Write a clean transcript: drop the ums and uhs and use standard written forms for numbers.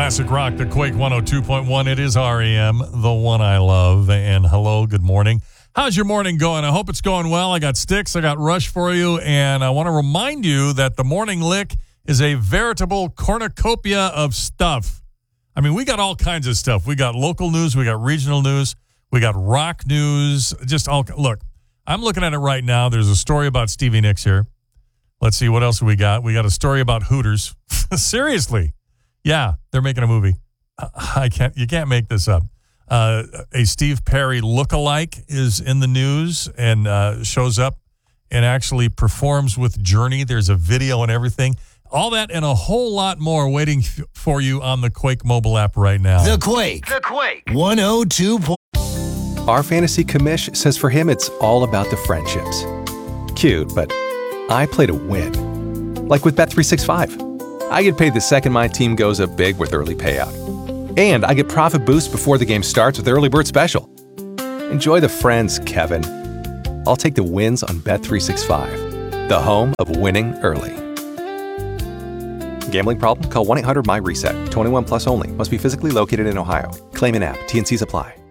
Classic rock, the Quake 102.1. It is REM, the one I love. And hello, good morning. How's your morning going? I hope it's going well. I got Sticks, I got Rush for you, and I want to remind you that the Morning Lick is a veritable cornucopia of stuff. I mean, we got all kinds of stuff. We got local news, we got regional news, we got rock news, just all. Look, I'm looking at it right now. There's a story about Stevie Nicks here. Let's see, what else we got? We got a story about Hooters. Seriously. Yeah, they're making a movie. You can't make this up. A Steve Perry lookalike is in the news and shows up and actually performs with Journey. There's a video and everything. All that and a whole lot more waiting for you on the Quake mobile app right now. The Quake 102. Our fantasy commish says for him it's all about the friendships. Cute, but I play to win. Like with Bet365. I get paid the second my team goes up big with early payout. And I get profit boost before the game starts with Early Bird Special. Enjoy the friends, Kevin. I'll take the wins on Bet365, the home of winning early. Gambling problem? Call 1-800-MY-RESET. 21 plus only. Must be physically located in Ohio. Claim in app. T&Cs apply.